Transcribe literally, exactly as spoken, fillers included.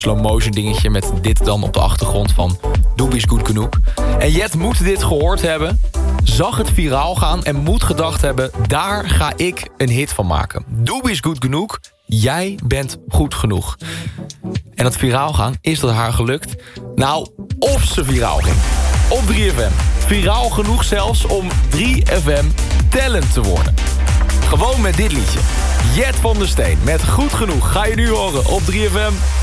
slow motion dingetje met dit dan op de achtergrond van Doobie is Good Genoeg. En Jet moet dit gehoord hebben, zag het viraal gaan en moet gedacht hebben, daar ga ik een hit van maken. Doobie is Good Genoeg, jij bent goed genoeg. En dat viraal gaan, is dat haar gelukt? Nou, of ze viraal ging. Op drie F M. Viraal genoeg zelfs om drie F M talent te worden. Gewoon met dit liedje. Jet van der Steen met Goed Genoeg ga je nu horen op drie F M.